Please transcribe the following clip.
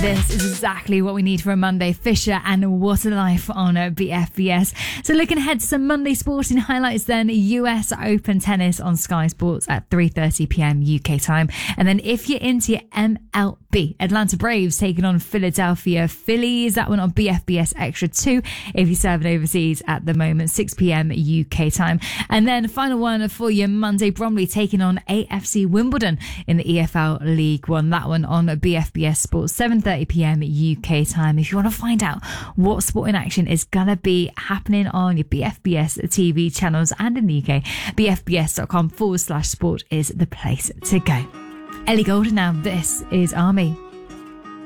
This is exactly what we need for a Monday. Fisher and What a Life on BFBS. So looking ahead to some Monday sporting highlights then. US Open tennis on Sky Sports at 3:30pm UK time. And then if you're into your MLB, Atlanta Braves taking on Philadelphia Phillies. That one on BFBS Extra 2 if you're serving overseas at the moment, 6pm UK time. And then final one for your Monday, Bromley taking on AFC Wimbledon in the EFL League One. That one on BFBS Sports, 7:30pm UK time. If you want to find out what sporting action is going to be happening on your BFBS TV channels and in the UK, bfbs.com/sport is the place to go. Ellie Goulding now. This is Army.